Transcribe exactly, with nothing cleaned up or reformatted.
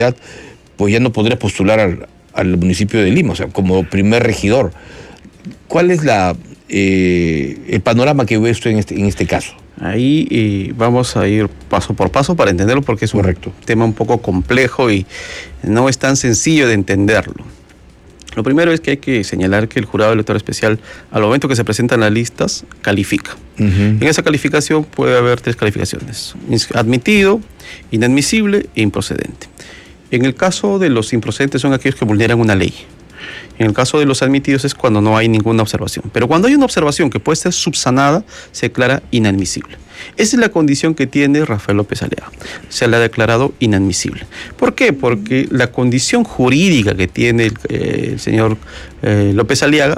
pues ya no podría postular al, al municipio de Lima, o sea, como primer regidor. ¿Cuál es la eh, el panorama que ve usted en este, en este caso? Ahí eh, vamos a ir paso por paso para entenderlo, porque es un Correcto. tema un poco complejo y no es tan sencillo de entenderlo. Lo primero es que hay que señalar que el jurado electoral especial, al momento que se presentan las listas, califica. Uh-huh. En esa calificación puede haber tres calificaciones: admitido, inadmisible e improcedente. En el caso de los improcedentes son aquellos que vulneran una ley. En el caso de los admitidos es cuando no hay ninguna observación. Pero cuando hay una observación que puede ser subsanada, se declara inadmisible. Esa es la condición que tiene Rafael López Aliaga. Se le ha declarado inadmisible. ¿Por qué? Porque la condición jurídica que tiene el, eh, el señor eh, López Aliaga